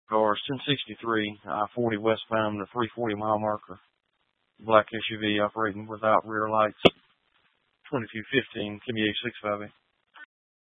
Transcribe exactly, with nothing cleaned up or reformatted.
Cars, ten sixty-three, I forty westbound, the three forty mile marker. Black S U V operating without rear lights. twenty-two fifteen, K B A six five eight.